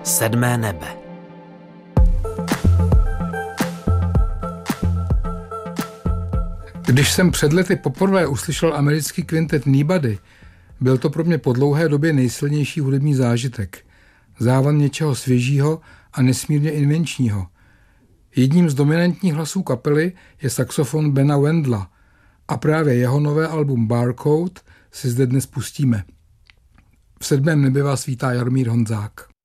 Sedmé nebe. Když jsem před lety poprvé uslyšel americký kvintet Nobody, byl to pro mě po dlouhé době nejsilnější hudební zážitek. Závan něčeho svěžího a nesmírně invenčního. Jedním z dominantních hlasů kapely je saxofon Bena Wendla a právě jeho nové album Barcode si zde dnes pustíme. V sedmém nebi vás vítá Jaromír Honzák.